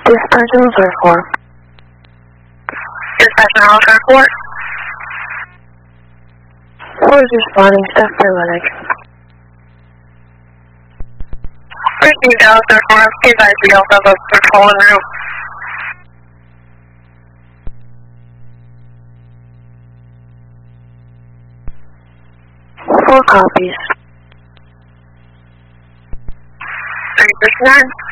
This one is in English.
Dispatch on third floor. Dispatch on third floor. Who is responding? Staff privilege. Received out third floor. Please ID also of a patrol en route. Four copies. 369.